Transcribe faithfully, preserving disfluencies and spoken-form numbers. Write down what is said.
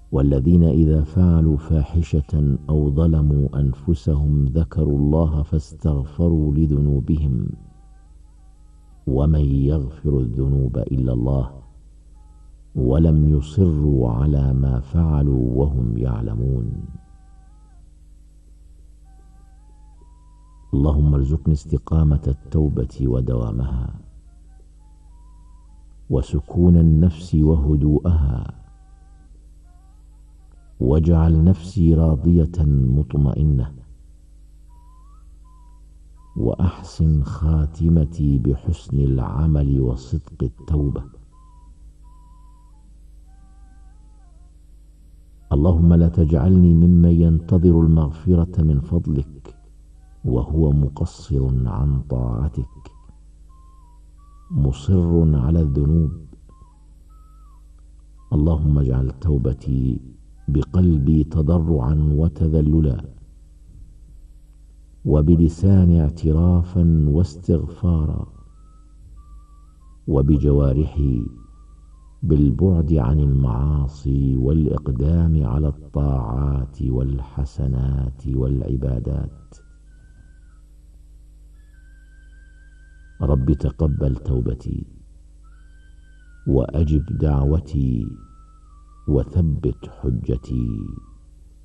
والذين إذا فعلوا فاحشة أو ظلموا أنفسهم ذكروا الله فاستغفروا لذنوبهم ومن يغفر الذنوب إلا الله ولم يصروا على ما فعلوا وهم يعلمون. اللهم ارزقني استقامة التوبة ودوامها وسكون النفس وهدوءها، واجعل نفسي راضية مطمئنة، وأحسن خاتمتي بحسن العمل وصدق التوبة. اللهم لا تجعلني ممن ينتظر المغفرة من فضلك وهو مقصر عن طاعتك مصر على الذنوب. اللهم اجعل توبتي بقلبي تضرعا وتذللا، وبلساني اعترافا واستغفارا، وبجوارحي بالبعد عن المعاصي والإقدام على الطاعات والحسنات والعبادات. رب تقبل توبتي وأجب دعوتي وثبت حجتي.